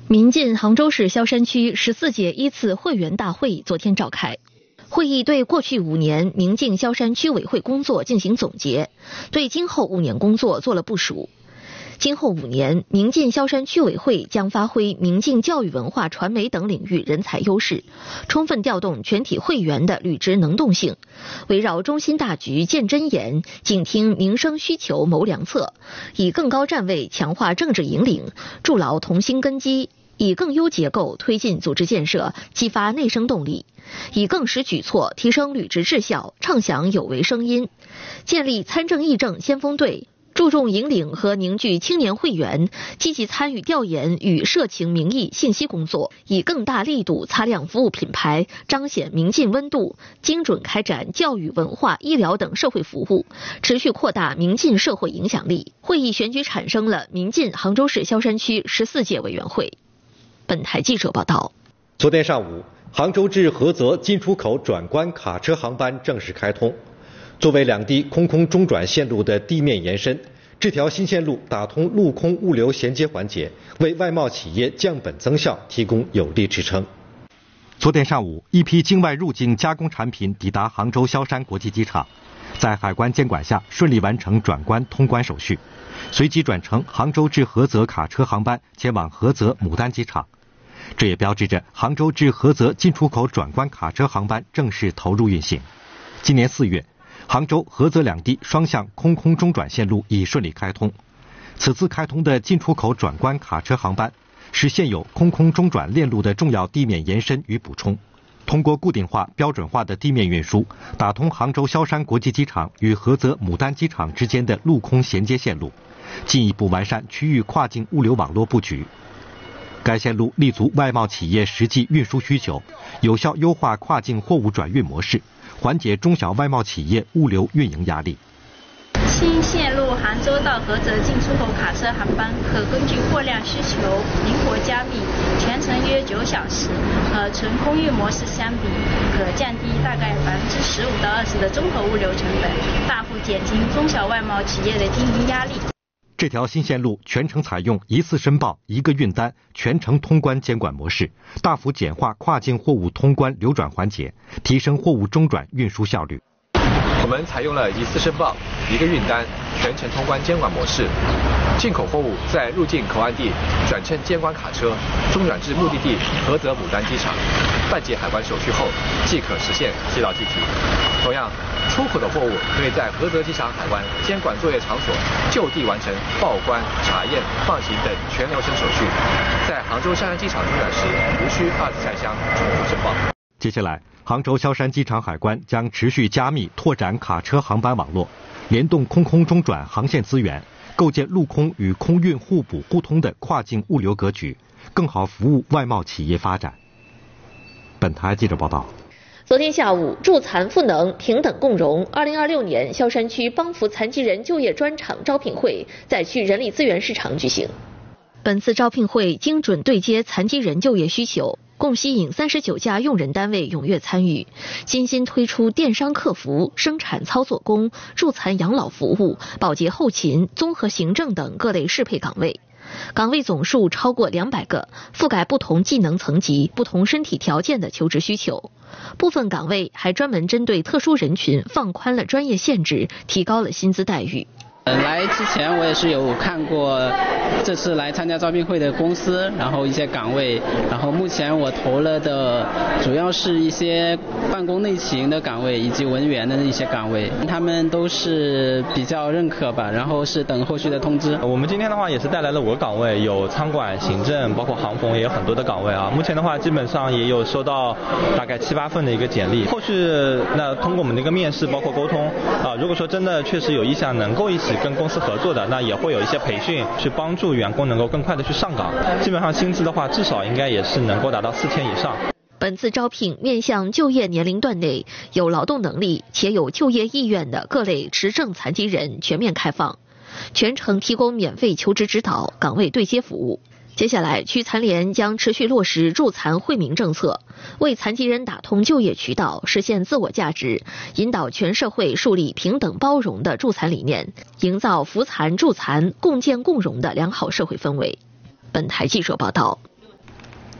民进杭州市萧山区14届一次会员大会昨天召开，会议对过去5年民进萧山区委会工作进行总结，对今后5年工作做了部署。今后5年，民进萧山区委会将发挥民进教育文化传媒等领域人才优势，充分调动全体会员的履职能动性，围绕中心大局见真言，紧听民生需求谋良策，以更高站位强化政治引领，筑牢同心根基，以更优结构推进组织建设，激发内生动力，以更实举措提升履职质效，唱响有为声音，建立参政议政先锋队，注重引领和凝聚青年会员，积极参与调研与社情民意信息工作，以更大力度擦亮服务品牌，彰显民进温度，精准开展教育、文化、医疗等社会服务，持续扩大民进社会影响力。会议选举产生了民进杭州市萧山区14届委员会。本台记者报道。 昨天上午，杭州至菏泽进出口转关卡车航班正式开通。作为两地空空中转线路的地面延伸，这条新线路打通陆空物流衔接环节，为外贸企业降本增效提供有力支撑。 昨天上午，一批境外入境加工产品抵达杭州萧山国际机场，在海关监管下顺利完成转关通关手续，随即转乘杭州至菏泽卡车航班前往菏泽牡丹机场。这也标志着杭州至菏泽进出口转关卡车航班正式投入运行。今年4月，杭州、菏泽两地双向空中转线路已顺利开通。此次开通的进出口转关卡车航班是现有空中转链路的重要地面延伸与补充，通过固定化、标准化的地面运输，打通杭州萧山国际机场与菏泽牡丹机场之间的陆空衔接线路，进一步完善区域跨境物流网络布局。该线路立足外贸企业实际运输需求，有效优化跨境货物转运模式，缓解中小外贸企业物流运营压力。 新线路杭州到菏泽进出口卡车航班可根据货量需求灵活加密，全程约9小时，和纯空运模式相比，可降低大概15%到20%的综合物流成本，大幅减轻中小外贸企业的经营压力。 这条新线路全程采用一次申报、一个运单、全程通关监管模式，大幅简化跨境货物通关流转环节，提升货物中转运输效率。 我们采用了一次申报、一个运单、全程通关监管模式，进口货物在入境口岸地转乘监管卡车，中转至目的地菏泽牡丹机场，办结海关手续后，即可实现寄到机体。同样，出口的货物可以在菏泽机场海关监管作业场所就地完成报关、查验、放行等全流程手续，在杭州萧山机场中转时无需2次拆箱重复申报。 接下来，杭州萧山机场海关将持续加密拓展卡车航班网络，联动空中转航线资源，构建陆空与空运互补互通的跨境物流格局，更好服务外贸企业发展。本台记者报道。 昨天下午，助残赋能平等共融2026年萧山区帮扶残疾人就业专场招聘会在区人力资源市场举行。本次招聘会精准对接残疾人就业需求，共吸引39家用人单位踊跃参与，精心推出电商客服、生产操作工、助残养老服务、保洁后勤、综合行政等各类适配岗位。岗位总数超过200个，覆盖不同技能层级、不同身体条件的求职需求。部分岗位还专门针对特殊人群放宽了专业限制，提高了薪资待遇。 来之前我也是有看过这次来参加招聘会的公司，然后一些岗位，然后目前我投了的主要是一些办公内勤的岗位以及文员的一些岗位，他们都是比较认可吧，然后是等后续的通知。 我们今天的话也是带来了5个岗位，有仓管、行政，包括航缝也有很多的岗位啊。目前的话基本上也有收到大概7、8份的一个简历，后续那通过我们的一个面试包括沟通啊，如果说真的确实有意向能够一起跟公司合作的，那也会有一些培训去帮助员工能够更快的去上岗。基本上薪资的话至少应该也是能够达到4000以上。 本次招聘面向就业年龄段内有劳动能力且有就业意愿的各类持证残疾人全面开放，全程提供免费求职指导、岗位对接服务。接下来，区残联将持续落实助残惠民政策，为残疾人打通就业渠道，实现自我价值，引导全社会树立平等包容的助残理念，营造扶残助残共建共荣的良好社会氛围。本台记者报道。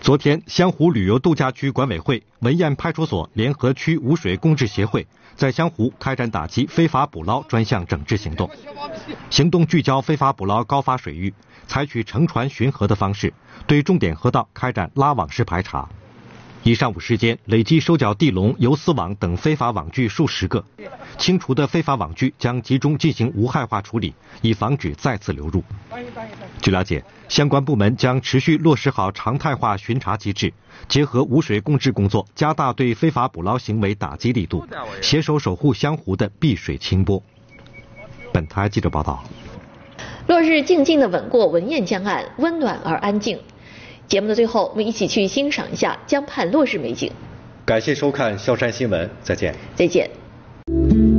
昨天，湘湖旅游度假区管委会、文堰派出所联合区污水公治协会在湘湖开展打击非法捕捞专项整治行动。行动聚焦非法捕捞高发水域，采取乘船巡河的方式，对重点河道开展拉网式排查。一上午时间，累计收缴地笼、游丝网等非法网具数十个，清除的非法网具将集中进行无害化处理，以防止再次流入。据了解，相关部门将持续落实好常态化巡查机制，结合污水公治工作，加大对非法捕捞行为打击力度，携手守护湘湖的碧水清波。本台记者报道。 落日静静地吻过文堰江岸，温暖而安静。节目的最后，我们一起去欣赏一下江畔落日美景。 感谢收看萧山新闻，再见。 再见。